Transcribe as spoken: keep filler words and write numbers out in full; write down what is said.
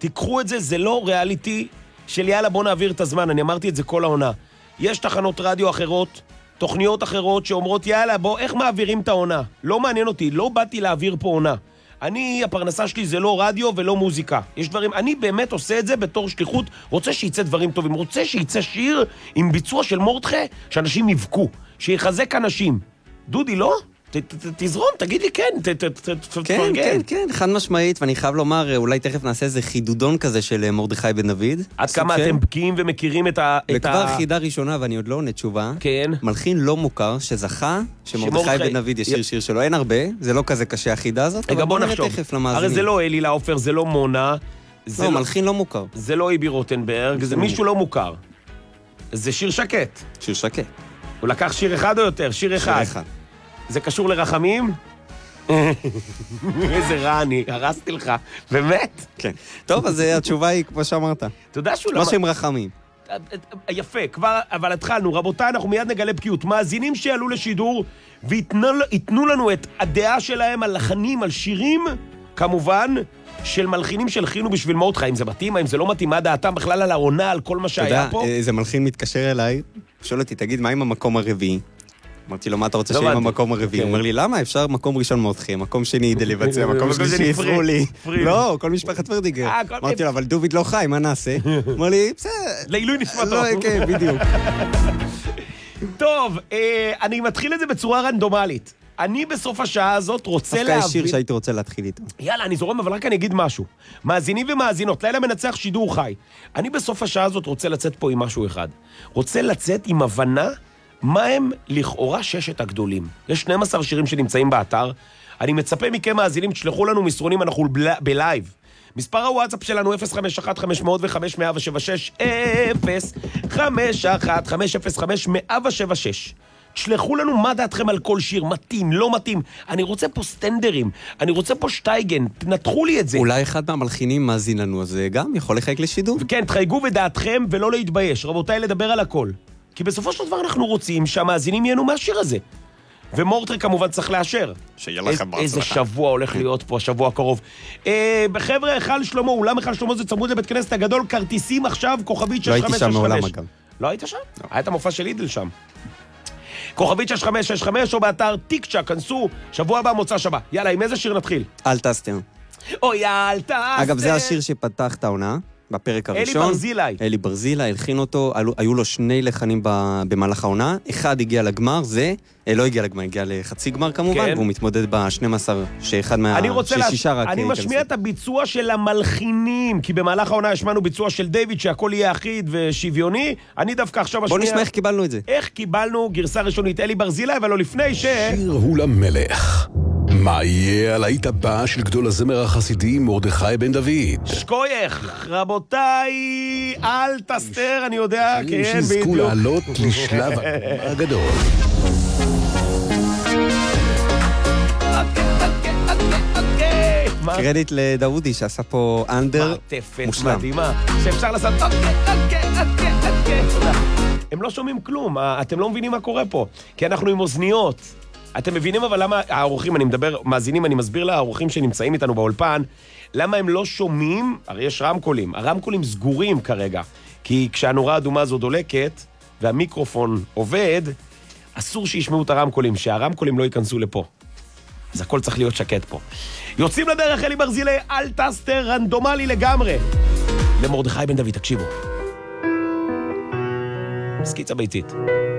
תיקחו את זה, זה לא ריאליטי של יאללה בוא נעביר את הזמן, אני אמרתי את זה כל העונה. יש תחנות רדיו אחרות, תוכניות אחרות שאומרות יאללה בוא, איך מעבירים את העונה? לא מעניין אותי, לא באתי להעביר פה עונה. אני, הפרנסה שלי זה לא רדיו ולא מוזיקה. יש דברים, אני באמת עושה את זה בתור שליחות, רוצה שיצא דברים טובים, רוצה שיצא שיר עם ביצוע של מורדכה, שאנשים יבכו, שיחזק אנשים. דודי, לא? תזרום, תגיד לי כן, תפרגן. כן, כן, כן, חד משמעית, ואני חייב לומר, אולי תכף נעשה איזה חידודון כזה של מרדכי בן דוד. עד כמה אתם בקיאים ומכירים את ה... וכבר חידה ראשונה, ואני עוד לא עונה תשובה. כן. מלחין לא מוכר, שזכה, שמרדכי בן דוד ישיר שיר שלו. אין הרבה, זה לא כזה קשה החידה הזאת, אבל בוא נחשוב. הרי זה לא אלי לאופר, זה לא מונה. לא, מלחין לא מוכר. זה לא איבי רוטנברג, זה מישהו לא מוכר. זה שיר שקט. שיר שקט. הוא לקח שיר אחד או יותר? שיר אחד. שיר אחד. זה קשור לרחמים? איזה רע אני, הרסתי לך, באמת? כן. טוב, אז התשובה היא כמו שאמרת. תודה שהוא... לא שהם רחמים. יפה, כבר, אבל התחלנו. רבותיי, אנחנו מיד נגלה בקיאות. מאזינים שיעלו לשידור ויתנו לנו את הדעה שלהם על לחנים, על שירים, כמובן, של מלחינים שהלחינו בשביל מרדכי. אם זה מתאים, אם זה לא מתאים, מה דעתם בכלל על העונה, על כל מה שהיה פה? אתה יודע, איזה מלחין מתקשר אליי, שואל אותי, תגיד, מה עם המקום הרביעי? אמרתי לו, מה אתה רוצה שיהיה עם המקום הרביעי? הוא אומר לי, למה? אפשר מקום ראשון מרדכי, מקום שני די לבצע, מקום שלישי יפרו לי. לא, כל משפחת ורדיגר. אמרתי לו, אבל דוד לא חי, מה נעשה? אמר לי, בסדר. לעילוי נשמתו. כן, בדיוק. טוב, אני מתחיל את זה בצורה רנדומלית. אני בסוף השעה הזאת רוצה להבין... דווקא יש שיר שהייתי רוצה להתחיל איתו. יאללה, אני זורם, אבל רק אני אגיד משהו. מאזינים ומאזינות, לילה מנצח שידור חי. אני בסוף השעה הזאת רוצה לצאת פה עם משהו אחד. רוצה לצאת עם הבנה מה הם לכאורה ששת הגדולים. יש שנים עשר שירים שנמצאים באתר. אני מצפה מכם מאזינים, תשלחו לנו מסרונים, אנחנו בלייב. מספר הוואטסאפ שלנו אפס חמש אחת חמש אפס חמש אפס אפס שבע שש אפס חמש אחת חמש אפס חמש אפס שבע שש. תשלחו לנו מה דעתכם על כל שיר, מתאים, לא מתאים. אני רוצה פה סטנדרים, אני רוצה פה שטייגן, תנתחו לי את זה. אולי אחד מהמלחינים מאזין לנו, אז גם יכול לחייק לשידור. כן, תחייגו בדעתכם ולא להתבייש. רבותיי, לדבר על הכל. כי בסופו של דבר אנחנו רוצים שהמאזינים ייהנו מהשיר הזה. ומורדכי כמובן צריך לאשר. שיהיה לכם בהצלחה. איזה שבוע הולך להיות פה, השבוע הקרוב. אה, בחבר'ה, היכל שלמה, אולם היכל שלמה זה צמוד לבית כנסת הגדול, כרטיסים עכשיו, כוכבית שש חמש שש חמש. לא הייתי שם מעולם אגב. לא היית שם? לא. היה את המופע של אידל שם. כוכבית שש חמש שש חמש או באתר טיקצ'ה, כנסו, שבוע הבא מוצא שבה. יאללה, עם איזה שיר נתחיל? אל תסתר. אוי, אל תסתר. אגב, זה השיר שפתח את העונה. בפרק הראשון. אלי ברזילי. אלי ברזילי, הלחין אותו, היו לו שני לחנים במהלך העונה, אחד הגיע לגמר, זה, לא הגיע לגמר, הגיע לחצי גמר כמובן, והוא מתמודד ב-שנים עשר, שאחד מהשישה רק... אני משמיע את הביצוע של המלחינים, כי במהלך העונה השמענו ביצוע של דיוויד, שהכל יהיה אחיד ושוויוני, אני דווקא עכשיו משמיע... בוא נשמע איך קיבלנו את זה. איך קיבלנו גרסה ראשונית אלי ברזילי, אבל לא לפני ש... שיר הוא למלך. מה יהיה על העית הבא של גדול הזמר החסידי מרדכי בן דוד? שקוייך, רבותיי, אל תסתר, אני יודע, כן, בדיוק. שיזכו לעלות לשלב הגדול. קרדיט לדאודי שעשה פה אנדר מושלם. מדהימה, שאפשר לעשות אוקיי, אוקיי, אוקיי, אוקיי. הם לא שומעים כלום, אתם לא מבינים מה קורה פה, כי אנחנו עם אוזניות. אתם מבינים אבל למה האורחים, אני מדבר, מאזינים, אני מסביר לאורחים שנמצאים איתנו באולפן, למה הם לא שומעים, הרי יש רמקולים, הרמקולים סגורים כרגע, כי כשהנורה האדומה הזו דולקת, והמיקרופון עובד, אסור שישמעו את הרמקולים, שהרמקולים לא ייכנסו לפה. אז הכל צריך להיות שקט פה. יוצאים לדרך אלי ברזילי, אל תסתר, רנדומלי לגמרי. למרדכי בן דוד, תקשיבו. סקיצה ביתית.